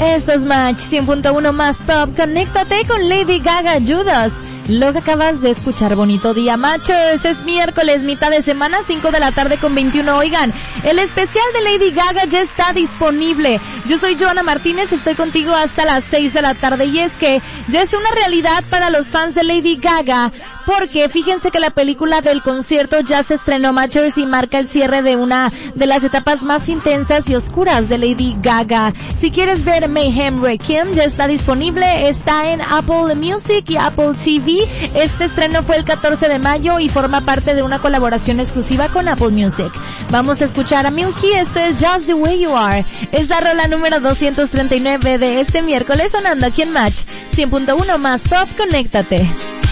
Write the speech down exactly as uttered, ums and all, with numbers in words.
Esto es Match cien punto uno más top. Conéctate con Lady Gaga, Judas. Lo que acabas de escuchar, bonito día, Matchers. Es miércoles, mitad de semana, cinco de la tarde con veintiuno. Oigan, el especial de Lady Gaga ya está disponible. Yo soy Joana Martínez, estoy contigo hasta las seis de la tarde. Y es que ya es una realidad para los fans de Lady Gaga, porque fíjense que la película del concierto ya se estrenó, Matchers, y marca el cierre de una de las etapas más intensas y oscuras de Lady Gaga. Si quieres ver Mayhem Requiem, ya está disponible, está en Apple Music y Apple T V. Este estreno fue el catorce de mayo y forma parte de una colaboración exclusiva con Apple Music. Vamos a escuchar a Milky, esto es Just the Way You Are. Es la rola número doscientos treinta y nueve de este miércoles, sonando aquí en Match cien punto uno más top. Conéctate.